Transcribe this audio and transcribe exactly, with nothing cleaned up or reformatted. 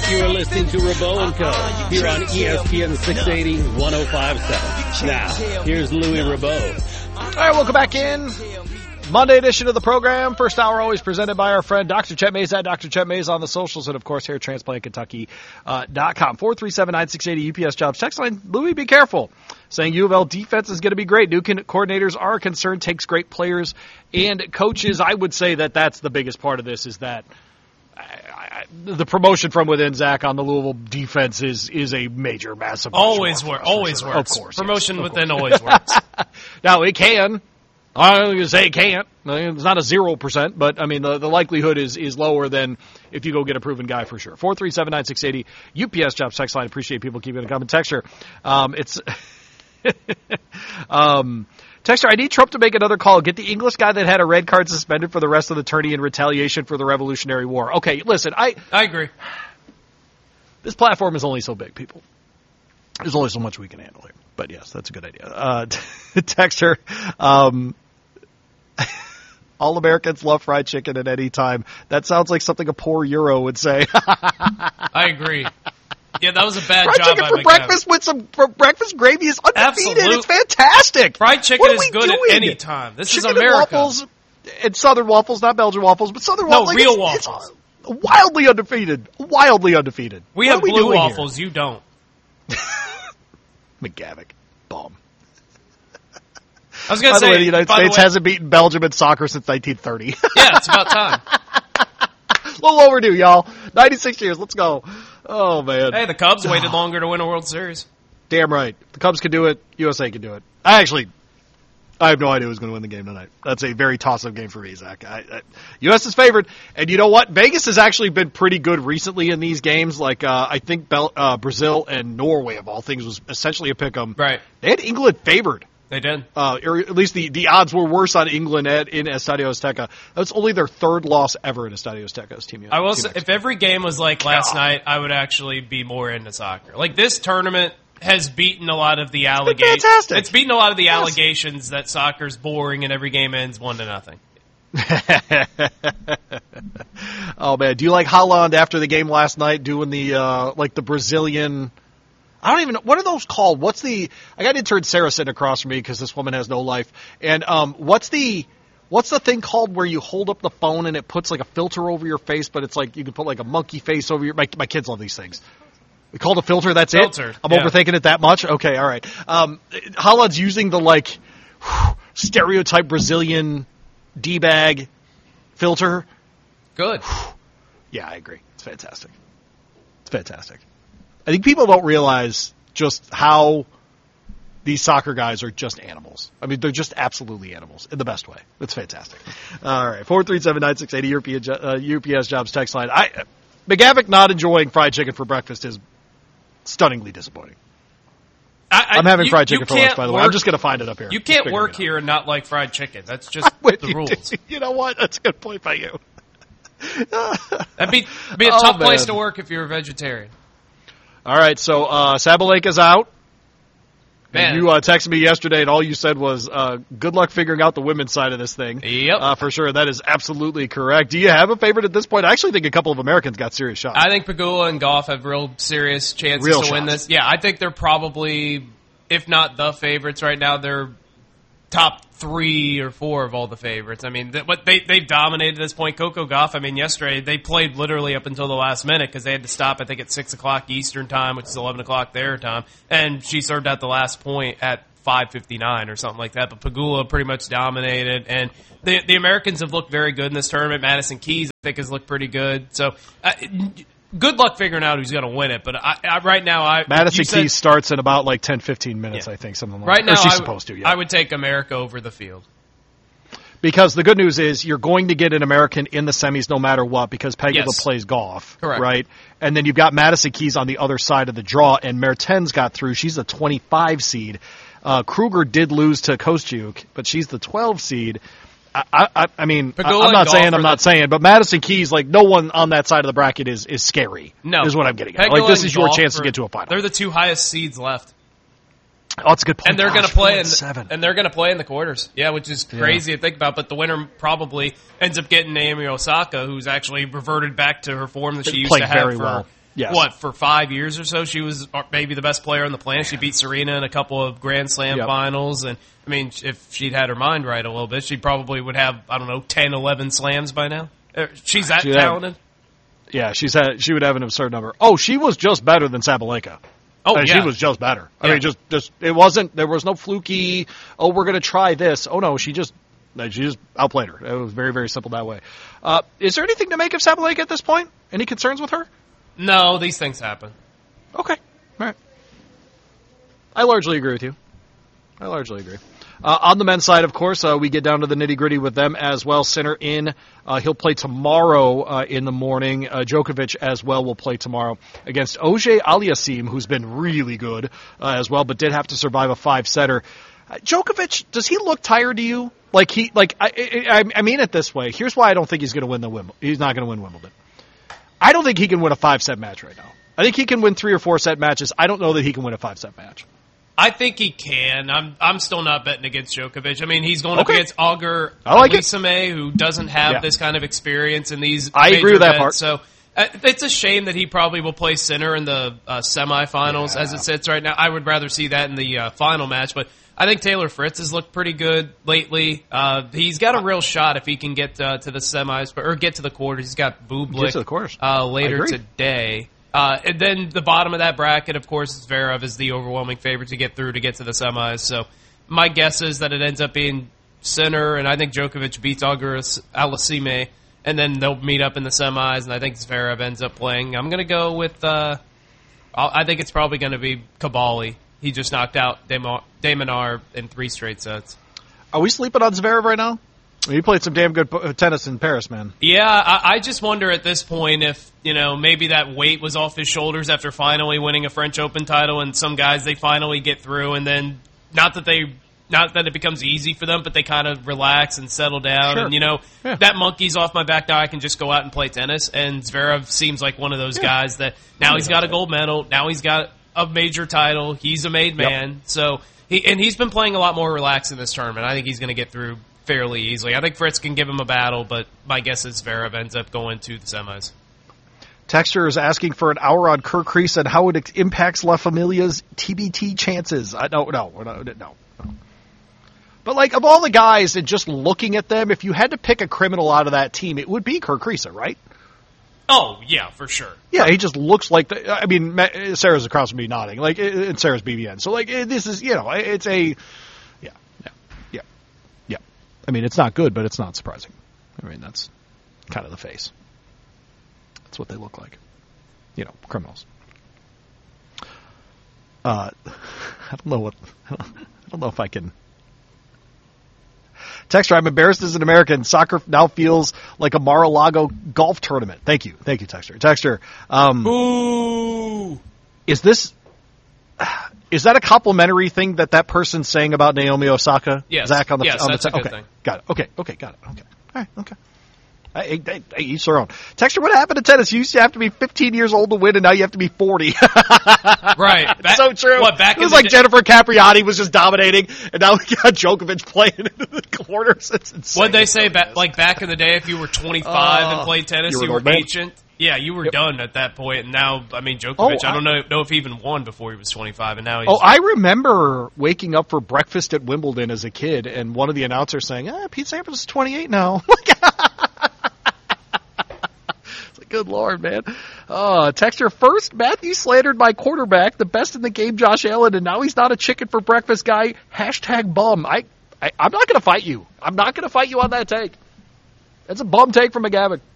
You are listening to Rabo and Co. here on E S P N six eighty, one oh five point seven. Now, here's Louis Rabo. All right, welcome back in. Monday edition of the program. First hour always presented by our friend Doctor Chet Mays at Doctor Chet Mays on the socials, and of course here at transplant kentucky dot com. four three seven, nine six eight zero U P S Jobs text line. Louis, be careful. Saying U of L defense is going to be great. New coordinators are concerned, takes great players and coaches. I would say that that's the biggest part of this is that I, I, the promotion from within, Zach, on the Louisville defense is is a major, massive. Always works. Always sure. works. Of course. Promotion yes, of within course. always works. Now, it can. I'm going to say it can't. It's not a zero percent, but, I mean, the, the likelihood is, is lower than if you go get a proven guy for sure. four three seven, nine six eight zero U P S Jobs text line. Appreciate people keeping it coming. Texture. Um, it's um, Texture, I need Trump to make another call. Get the English guy that had a red card suspended for the rest of the tourney in retaliation for the Revolutionary War. Okay, listen, I... I agree. This platform is only so big, people. There's only so much we can handle here. But, yes, that's a good idea. Uh, Texture, um... all Americans love fried chicken at any time. That sounds like something a poor Euro would say. I agree. Yeah, that was a bad fried job chicken by for McNabb. breakfast with some for breakfast gravy is undefeated. Absolute. It's fantastic. Fried chicken What are is we good doing? at any time. This chicken is America. And waffles, and Southern waffles, not Belgian waffles, but Southern No, waffles. Like, real it's, waffles. It's wildly undefeated. Wildly undefeated. We what have are we blue doing waffles. You don't. McGavick. Bomb. I was going By to say, the way, the United by States the way, hasn't beaten Belgium in soccer since nineteen thirty. yeah, it's about time. A little overdue, y'all. ninety-six years. Let's go. Oh, man. Hey, the Cubs waited longer to win a World Series. Damn right. The Cubs can do it. U S A can do it. I actually, I have no idea who's going to win the game tonight. That's a very toss-up game for me, Zach. I, I, U S is favored. And you know what? Vegas has actually been pretty good recently in these games. Like, uh, I think Bel- uh, Brazil and Norway, of all things, was essentially a pick-em. Right. They had England favored. They did. Uh, or at least the, the odds were worse on England at, in Estadio Azteca. That's only their third loss ever in Estadio Azteca as Team I will team say, Mexico. if every game was like last God. night, I would actually be more into soccer. Like, this tournament has beaten a lot of the allegations. fantastic. It's beaten a lot of the Yes. allegations that soccer's boring and every game ends one to nothing. Oh man, do you like Haaland after the game last night doing the uh, like the Brazilian? I don't even know what are those called. What's the? I got intern Sarah sitting across from me because this woman has no life. And um, what's the? What's the thing called where you hold up the phone and it puts like a filter over your face, but it's like you can put like a monkey face over your. My, my kids love these things. We called a filter. That's Filter, it. I'm yeah. overthinking it that much. Okay, all right. Um, Haaland's using the like whew, stereotype Brazilian D-bag filter. Good. Yeah, I agree. It's fantastic. It's fantastic. I think people don't realize just how these soccer guys are just animals. I mean, they're just absolutely animals in the best way. It's fantastic. All right, four three seven, nine six eight zero U P S Jobs text line. I, McGavick not enjoying fried chicken for breakfast is stunningly disappointing. I, I, I'm having you, fried chicken you for lunch, can't by the way. work- I'm just going to find it up here. You can't Figuring work it out. here and not like fried chicken. That's just With the you, rules. You know what? That's a good point by you. That'd be, be a Oh, tough place man. to work if you're a vegetarian. All right, so uh, Sabalenka's out. Man. And you uh, texted me yesterday, and all you said was, uh, good luck figuring out the women's side of this thing. Yep. Uh, for sure. That is absolutely correct. Do you have a favorite at this point? I actually think a couple of Americans got serious shots. I think Pegula and Goff have real serious chances Real to win shots. this. Yeah, I think they're probably, if not the favorites right now, they're top three or four of all the favorites. I mean, th- what they, they've dominated at this point. Coco Gauff, I mean, yesterday, they played literally up until the last minute because they had to stop, I think, at six o'clock Eastern time, which is eleven o'clock their time, and she served out the last point at five fifty-nine or something like that. But Pegula pretty much dominated, and the the Americans have looked very good in this tournament. Madison Keys, I think, has looked pretty good. So, uh, good luck figuring out who's going to win it. But I, I, right now, I Madison you said- Keys starts in about like ten, fifteen minutes, Yeah. I think, something like Right that. now, Or she's I, supposed to, yeah. I would take America over the field. Because the good news is you're going to get an American in the semis no matter what because Pegula Yes. plays golf. Correct. Right? And then you've got Madison Keys on the other side of the draw, and Mertens got through. She's a twenty-five seed. Uh, Kruger did lose to Kostyuk, but she's the twelve seed. I, I, I mean, I, Pegula I'm not and saying Goff I'm are not the- saying, but Madison Keys, like, no one on that side of the bracket is, is scary. No. Is what I'm getting at. Pegula Like, this and is your Goff chance to are- get to a final. They're the two highest seeds left. Oh, that's a good point. And they're going Gosh, to play four in and seven. and they're going to play in the quarters. Yeah, which is crazy to think about. But the winner probably ends up getting Naomi Osaka, who's actually reverted back to her form that she used Played to have very for well. Yes. what, for five years or so, she was maybe the best player on the planet. She beat Serena in a couple of Grand Slam Yep. finals. And, I mean, if she'd had her mind right a little bit, she probably would have, I don't know, ten, eleven slams by now. She's that She'd have- talented. Yeah, she's had, she would have an absurd number. Oh, she was just better than Sabalenka. Oh, I mean, yeah. She was just better. I Yeah. mean, just, just, it wasn't, there was no fluky, oh, we're going to try this. Oh, no, she just, she just outplayed her. It was very, very simple that way. Uh, is there anything to make of Sabalenka at this point? Any concerns with her? No, these things happen. Okay. All right. I largely agree with you. I largely agree. Uh, on the men's side, of course, uh, we get down to the nitty-gritty with them as well. Sinner in. Uh, he'll play tomorrow uh, in the morning. Uh, Djokovic as well will play tomorrow against Auger Aliassime, who's been really good uh, as well, but did have to survive a five-setter. Uh, Djokovic, does he look tired to you? Like, he, like I, I, I mean it this way. Here's why I don't think he's going to win the Wimbledon. He's not going to win Wimbledon. I don't think he can win a five-set match right now. I think he can win three or four-set matches. I don't know that he can win a five-set match. I think he can. I'm I'm still not betting against Djokovic. I mean, he's going up Okay. against Auger I like it. Aliassime, who doesn't have Yeah. this kind of experience in these I major agree with that events. part. So uh, it's a shame that he probably will play Sinner in the uh, semifinals Yeah. as it sits right now. I would rather see that in the uh, final match, but I think Taylor Fritz has looked pretty good lately. Uh, he's got a real shot if he can get uh, to the semis or get to the quarters. He's got Bublik Get to the quarters. uh, I later agree. today. Uh, and then the bottom of that bracket, of course, Zverev is the overwhelming favorite to get through to get to the semis. So my guess is that it ends up being Sinner, and I think Djokovic beats Auger Aliassime, and then they'll meet up in the semis, and I think Zverev ends up playing. I'm going to go with, uh, I think it's probably going to be Cavalli. He just knocked out Demonar in three straight sets. Are we sleeping on Zverev right now? He played some damn good po- tennis in Paris, man. Yeah, I, I just wonder at this point if, you know, maybe that weight was off his shoulders after finally winning a French Open title, and some guys, they finally get through, and then not that they, not that it becomes easy for them, but they kind of relax and settle down, Sure. and, you know, Yeah. that monkey's off my back now, I can just go out and play tennis, and Zverev seems like one of those Yeah. guys that now he's got a gold medal, now he's got a major title, he's a made Yep. man, so, he, and he's been playing a lot more relaxed in this tournament. I think he's going to get through fairly easily. I think Fritz can give him a battle, but my guess is Zverev ends up going to the semis. Texter is asking for an hour on Kerr Kreese and how it impacts La Familia's T B T chances. I no, no, no, no, no. But like of all the guys and just looking at them, if you had to pick a criminal out of that team, it would be Kerr Kreese, right? Oh, yeah, for sure. Yeah, he just looks like the. I mean, Ma- Sarah's across from me nodding, like, and Sarah's B B N. So like, this is, you know, it's a, yeah, yeah, yeah, yeah. I mean, it's not good, but it's not surprising. I mean, that's kind of the face. That's what they look like. You know, criminals. Uh, I don't know what. I don't know if I can. Texter, I'm embarrassed as an American. Soccer now feels like a Mar-a-Lago golf tournament. Thank you. Thank you, Texter. Texter, um, Ooh. is this, is that a complimentary thing that that person's saying about Naomi Osaka? Yes. Zach on the, Yes, on that's the a good okay. thing. Got it. Okay. Okay. Got it. Okay. All right. Okay. Hey, hey, hey, each their own. Texter, what happened to tennis? You used to have to be fifteen years old to win, and now you have to be forty. Right. It's so true. What, back it was in the like day- Jennifer Capriati was just dominating, and now we got Djokovic playing into the corners. It's insane. What'd they say, ba- like back in the day, if you were twenty-five Oh, and played tennis, you were you an were old man. ancient? Yeah, you were Yep. done at that point, and now, I mean, Djokovic, Oh, I don't I- know, know if he even won before he was twenty-five, and now he's... Oh, I remember waking up for breakfast at Wimbledon as a kid, and one of the announcers saying, ah, Pete Sampras is twenty-eight now. It's like, good Lord, man. Uh, Texter, first, Matthew slandered my quarterback, the best in the game, Josh Allen, and now he's not a chicken for breakfast guy. Hashtag bum. I, I, I'm not going to fight you. I'm not going to fight you on that take. That's a bum take from McGavin.